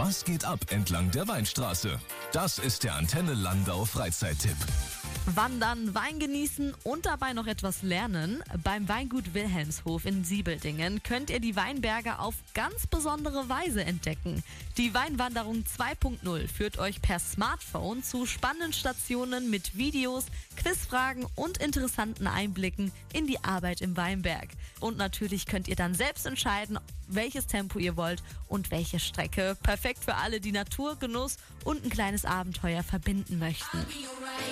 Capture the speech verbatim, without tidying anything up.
Was geht ab entlang der Weinstraße? Das ist der Antenne Landau Freizeittipp. Wandern, Wein genießen und dabei noch etwas lernen. Beim Weingut Wilhelmshof in Siebeldingen könnt ihr die Weinberge auf ganz besondere Weise entdecken. Die Weinwanderung zwei Punkt null führt euch per Smartphone zu spannenden Stationen mit Videos, Quizfragen und interessanten Einblicken in die Arbeit im Weinberg. Und natürlich könnt ihr dann selbst entscheiden, welches Tempo ihr wollt und welche Strecke. Perfekt für alle, die Naturgenuss und ein kleines Abenteuer verbinden möchten.